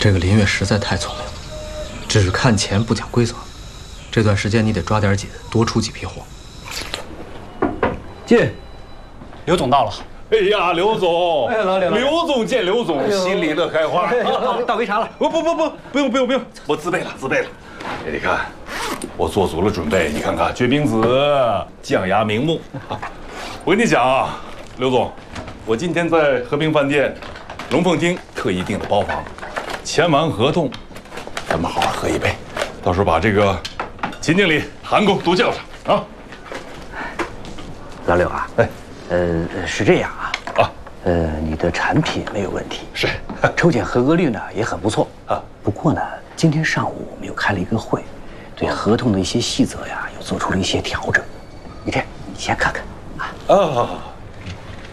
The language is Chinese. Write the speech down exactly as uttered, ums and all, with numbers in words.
这个林月实在太聪明了，只看钱不讲规则。这段时间你得抓点紧，多出几批货。进， 刘总到了。 哎呀，刘总， 哎，老李， 刘总见刘总，心里乐开花。 倒杯茶了。 不不不不，不用不用不用，我自备了自备了。哎，你看，我做足了准备。你看看，决明子、降压明目。我跟你讲啊，刘总，我今天在和平饭店龙凤厅特意订了包房，签完合同，咱们好好喝一杯。到时候把这个秦经理、韩工都叫上啊。 老柳啊， 哎。 呃，是这样啊， 啊， 呃，你的产品没有问题， 是， 抽检合格率呢也很不错啊。不过呢，今天上午我们又开了一个会，对合同的一些细则呀，又做出了一些调整。你这样，你先看看啊。 啊，好好好。